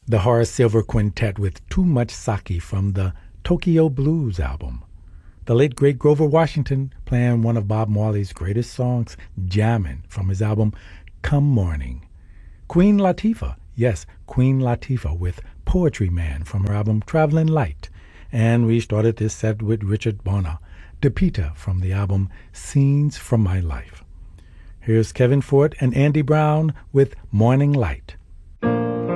The Horace Silver Quintet with Too Much Sake from the Tokyo Blues album. The late great Grover Washington playing one of Bob Marley's greatest songs, Jammin', from his album Come Morning. Queen Latifah, yes, Queen Latifah with Poetry Man from her album Traveling Light. And we started this set with Richard Bonner, DePita from the album Scenes from My Life. Here's Kevin Ford and Andy Brown with Morning Light.